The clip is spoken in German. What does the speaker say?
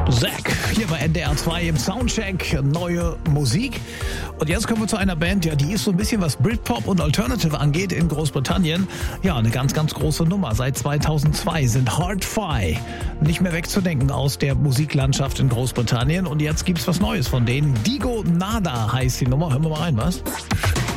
Zack, hier bei NDR 2 im Soundcheck, neue Musik. Und jetzt kommen wir zu einer Band, ja, die ist so ein bisschen, was Britpop und Alternative angeht, in Großbritannien. Ja, eine ganz, ganz große Nummer. Seit 2002 sind Hard-Fi nicht mehr wegzudenken aus der Musiklandschaft in Großbritannien. Und jetzt gibt's was Neues von denen. Digo Nada heißt die Nummer. Hören wir mal rein, was?